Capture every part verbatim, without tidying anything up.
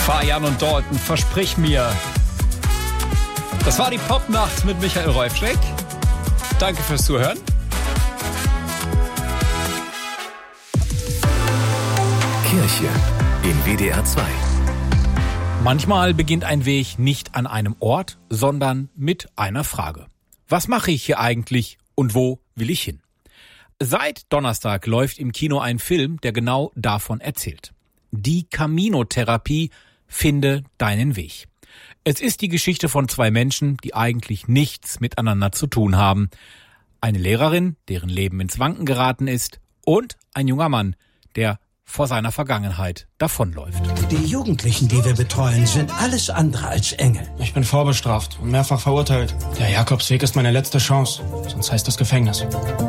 Fajan und Dalton, versprich mir. Das war die Popnacht mit Michael Reufschreck. Danke fürs Zuhören. Kirche in W D R zwei. Manchmal beginnt ein Weg nicht an einem Ort, sondern mit einer Frage. Was mache ich hier eigentlich und wo will ich hin? Seit Donnerstag läuft im Kino ein Film, der genau davon erzählt. Die Camino-Therapie, finde deinen Weg. Es ist die Geschichte von zwei Menschen, die eigentlich nichts miteinander zu tun haben. Eine Lehrerin, deren Leben ins Wanken geraten ist, und ein junger Mann, der vor seiner Vergangenheit davonläuft. Die Jugendlichen, die wir betreuen, sind alles andere als Engel. Ich bin vorbestraft und mehrfach verurteilt. Der Jakobsweg ist meine letzte Chance, sonst heißt das Gefängnis.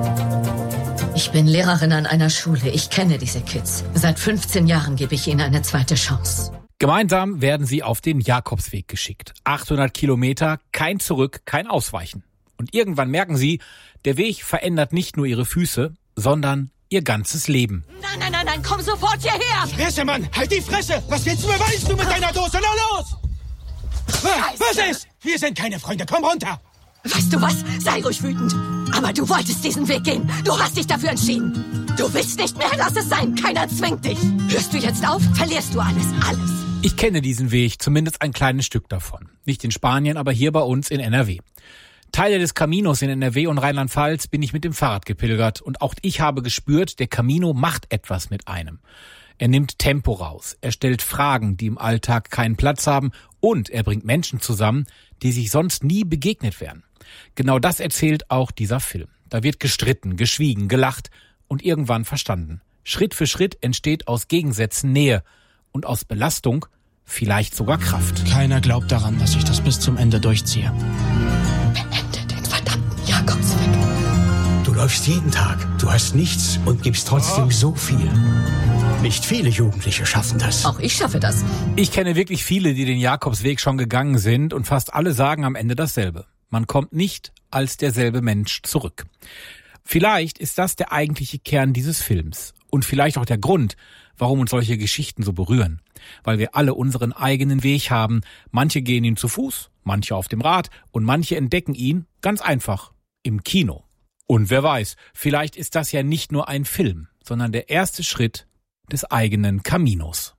Ich bin Lehrerin an einer Schule. Ich kenne diese Kids. Seit fünfzehn Jahren gebe ich ihnen eine zweite Chance. Gemeinsam werden sie auf den Jakobsweg geschickt. achthundert Kilometer, kein Zurück, kein Ausweichen. Und irgendwann merken sie, der Weg verändert nicht nur ihre Füße, sondern ihr ganzes Leben. Nein, nein, nein, nein, komm sofort hierher! Fresse, Mann! Halt die Fresse! Was willst du beweisen, du mit deiner Dose? Na los! Was, was ist? Wir sind keine Freunde, komm runter! Weißt du was? Sei ruhig wütend. Aber du wolltest diesen Weg gehen. Du hast dich dafür entschieden. Du willst nicht mehr, lass es sein. Keiner zwingt dich. Hörst du jetzt auf, verlierst du alles, alles. Ich kenne diesen Weg, zumindest ein kleines Stück davon. Nicht in Spanien, aber hier bei uns in N R W. Teile des Caminos in N R W und Rheinland-Pfalz bin ich mit dem Fahrrad gepilgert und auch ich habe gespürt, der Camino macht etwas mit einem. Er nimmt Tempo raus, er stellt Fragen, die im Alltag keinen Platz haben, und er bringt Menschen zusammen, die sich sonst nie begegnet wären. Genau das erzählt auch dieser Film. Da wird gestritten, geschwiegen, gelacht und irgendwann verstanden. Schritt für Schritt entsteht aus Gegensätzen Nähe und aus Belastung vielleicht sogar Kraft. Keiner glaubt daran, dass ich das bis zum Ende durchziehe. Beende den verdammten Jakobsweg. Du läufst jeden Tag, du hast nichts und gibst trotzdem so viel. Nicht viele Jugendliche schaffen das. Auch ich schaffe das. Ich kenne wirklich viele, die den Jakobsweg schon gegangen sind, und fast alle sagen am Ende dasselbe. Man kommt nicht als derselbe Mensch zurück. Vielleicht ist das der eigentliche Kern dieses Films und vielleicht auch der Grund, warum uns solche Geschichten so berühren. Weil wir alle unseren eigenen Weg haben. Manche gehen ihn zu Fuß, manche auf dem Rad und manche entdecken ihn ganz einfach im Kino. Und wer weiß, vielleicht ist das ja nicht nur ein Film, sondern der erste Schritt des eigenen Caminos.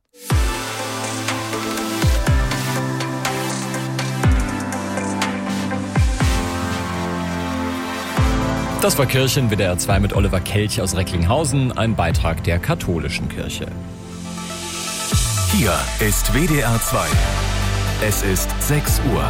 Das war Kirche in W D R zwei mit Oliver Kelch aus Recklinghausen, ein Beitrag der katholischen Kirche. Hier ist W D R zwei. Es ist sechs Uhr.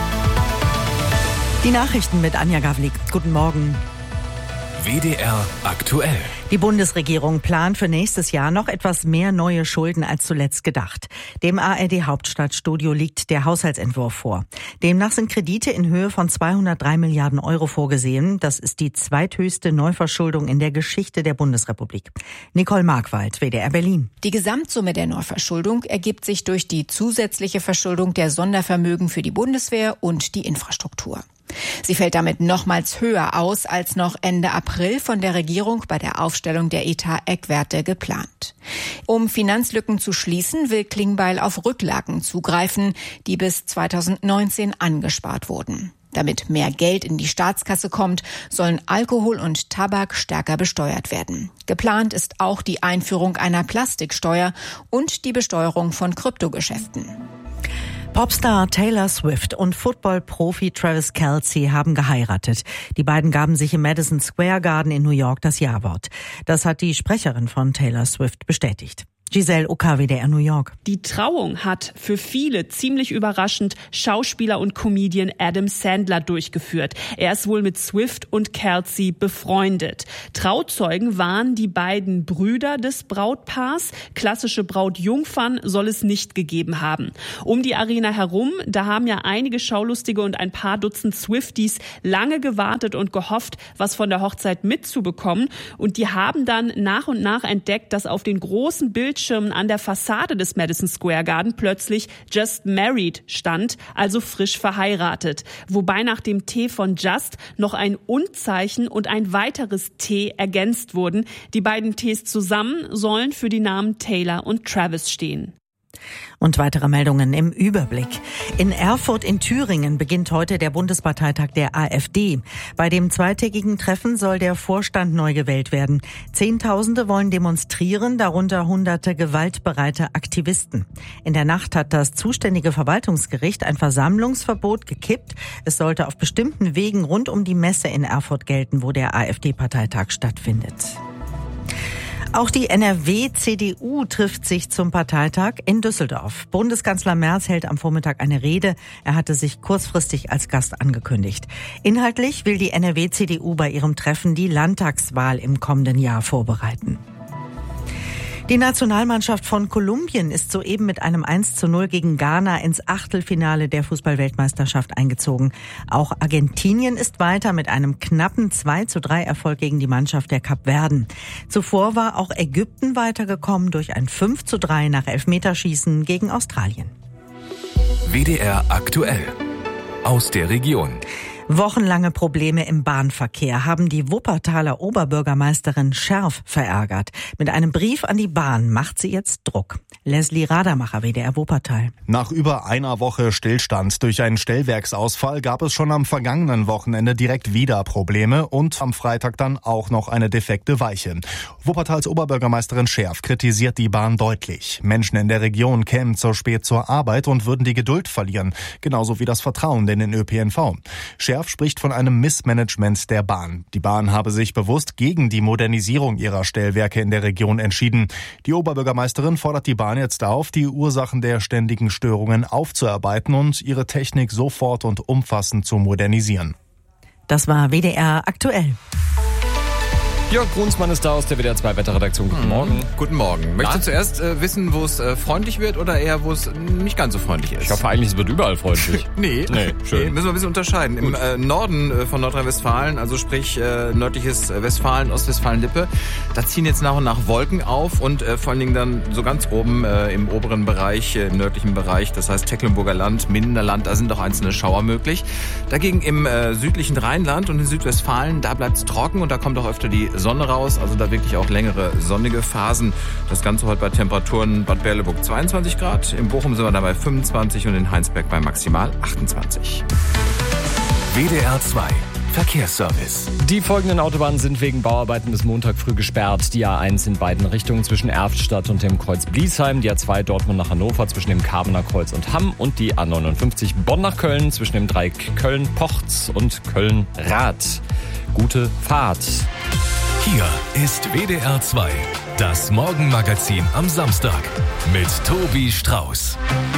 Die Nachrichten mit Anja Gavlik. Guten Morgen. W D R aktuell. Die Bundesregierung plant für nächstes Jahr noch etwas mehr neue Schulden als zuletzt gedacht. Dem A R D-Hauptstadtstudio liegt der Haushaltsentwurf vor. Demnach sind Kredite in Höhe von zweihundertdrei Milliarden Euro vorgesehen. Das ist die zweithöchste Neuverschuldung in der Geschichte der Bundesrepublik. Nicole Markwald, W D R Berlin. Die Gesamtsumme der Neuverschuldung ergibt sich durch die zusätzliche Verschuldung der Sondervermögen für die Bundeswehr und die Infrastruktur. Sie fällt damit nochmals höher aus als noch Ende April von der Regierung bei der Aufstellung der Etat-Eckwerte geplant. Um Finanzlücken zu schließen, will Klingbeil auf Rücklagen zugreifen, die bis zweitausendneunzehn angespart wurden. Damit mehr Geld in die Staatskasse kommt, sollen Alkohol und Tabak stärker besteuert werden. Geplant ist auch die Einführung einer Plastiksteuer und die Besteuerung von Kryptogeschäften. Popstar Taylor Swift und Football-Profi Travis Kelce haben geheiratet. Die beiden gaben sich im Madison Square Garden in New York das Ja-Wort. Das hat die Sprecherin von Taylor Swift bestätigt. Giselle Ucker, W D R New York. Die Trauung hat für viele ziemlich überraschend Schauspieler und Comedian Adam Sandler durchgeführt. Er ist wohl mit Swift und Kelce befreundet. Trauzeugen waren die beiden Brüder des Brautpaars. Klassische Brautjungfern soll es nicht gegeben haben. Um die Arena herum, da haben ja einige Schaulustige und ein paar Dutzend Swifties lange gewartet und gehofft, was von der Hochzeit mitzubekommen. Und die haben dann nach und nach entdeckt, dass auf den großen Bildschirmen an der Fassade des Madison Square Garden plötzlich Just Married stand, also frisch verheiratet. Wobei nach dem T von Just noch ein Und-Zeichen und ein weiteres T ergänzt wurden. Die beiden Ts zusammen sollen für die Namen Taylor und Travis stehen. Und weitere Meldungen im Überblick. In Erfurt in Thüringen beginnt heute der Bundesparteitag der AfD. Bei dem zweitägigen Treffen soll der Vorstand neu gewählt werden. Zehntausende wollen demonstrieren, darunter hunderte gewaltbereite Aktivisten. In der Nacht hat das zuständige Verwaltungsgericht ein Versammlungsverbot gekippt. Es sollte auf bestimmten Wegen rund um die Messe in Erfurt gelten, wo der AfD-Parteitag stattfindet. Auch die N R W-C D U trifft sich zum Parteitag in Düsseldorf. Bundeskanzler Merz hält am Vormittag eine Rede. Er hatte sich kurzfristig als Gast angekündigt. Inhaltlich will die N R W-C D U bei ihrem Treffen die Landtagswahl im kommenden Jahr vorbereiten. Die Nationalmannschaft von Kolumbien ist soeben mit einem eins zu null gegen Ghana ins Achtelfinale der Fußball-Weltmeisterschaft eingezogen. Auch Argentinien ist weiter mit einem knappen zwei zu drei Erfolg gegen die Mannschaft der Kapverden. Zuvor war auch Ägypten weitergekommen durch ein fünf zu drei nach Elfmeterschießen gegen Australien. W D R aktuell aus der Region. Wochenlange Probleme im Bahnverkehr haben die Wuppertaler Oberbürgermeisterin Scherf verärgert. Mit einem Brief an die Bahn macht sie jetzt Druck. Leslie Radermacher, W D R Wuppertal. Nach über einer Woche Stillstand durch einen Stellwerksausfall gab es schon am vergangenen Wochenende direkt wieder Probleme und am Freitag dann auch noch eine defekte Weiche. Wuppertals Oberbürgermeisterin Scherf kritisiert die Bahn deutlich. Menschen in der Region kämen zu spät zur Arbeit und würden die Geduld verlieren, genauso wie das Vertrauen in den Ö P N V. Scherf spricht von einem Missmanagement der Bahn. Die Bahn habe sich bewusst gegen die Modernisierung ihrer Stellwerke in der Region entschieden. Die Oberbürgermeisterin fordert die Bahn jetzt auf, die Ursachen der ständigen Störungen aufzuarbeiten und ihre Technik sofort und umfassend zu modernisieren. Das war W D R aktuell. Jörg Brunsmann ist da aus der W D R zwei Wetterredaktion. Guten Morgen. Mhm. Guten Morgen. Möchtest du zuerst äh, wissen, wo es äh, freundlich wird oder eher, wo es nicht ganz so freundlich ist? Ich hoffe eigentlich, es wird überall freundlich. nee, nee, schön. Nee, müssen wir ein bisschen unterscheiden. Im äh, Norden äh, von Nordrhein-Westfalen, also sprich äh, nördliches Westfalen, Ostwestfalen-Lippe, da ziehen jetzt nach und nach Wolken auf und äh, vor allen Dingen dann so ganz oben äh, im oberen Bereich, äh, im nördlichen Bereich, das heißt Tecklenburger Land, Mindener Land, da sind auch einzelne Schauer möglich. Dagegen im äh, südlichen Rheinland und in Südwestfalen, da bleibt es trocken und da kommt auch öfter die Sonne raus, also da wirklich auch längere sonnige Phasen. Das Ganze heute bei Temperaturen Bad Berleburg zweiundzwanzig Grad, in Bochum sind wir dabei fünfundzwanzig und in Heinsberg bei maximal achtundzwanzig. W D R zwei Verkehrsservice. Die folgenden Autobahnen sind wegen Bauarbeiten bis Montag früh gesperrt. Die A eins in beiden Richtungen zwischen Erftstadt und dem Kreuz Bliesheim, die A zwei Dortmund nach Hannover zwischen dem Karbener Kreuz und Hamm und die A neunundfünfzig Bonn nach Köln zwischen dem Dreieck Köln-Pochtz und Köln-Rath. Gute Fahrt. Hier ist W D R zwei, das Morgenmagazin am Samstag mit Tobi Strauß.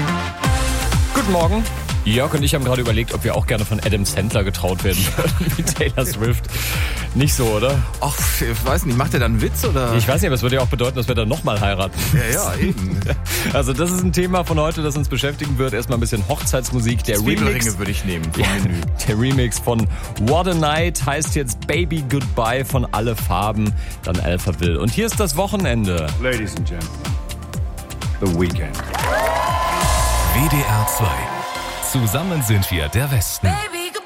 Guten Morgen. Jörg und ich haben gerade überlegt, ob wir auch gerne von Adam Sandler getraut werden würden, wie Taylor Swift. Nicht so, oder? Ach, ich weiß nicht, macht er dann einen Witz, oder? Ich weiß nicht, aber es würde ja auch bedeuten, dass wir dann nochmal heiraten. Ja, ja, eben. Also das ist ein Thema von heute, das uns beschäftigen wird. Erstmal ein bisschen Hochzeitsmusik. Der Remix würde ich nehmen vom ja, Menü. Der Remix von What a Night heißt jetzt Baby Goodbye von Alle Farben, dann Alphaville. Und hier ist das Wochenende. Ladies and Gentlemen, The Weekend. W D R zwei. Zusammen sind wir der Westen. Baby.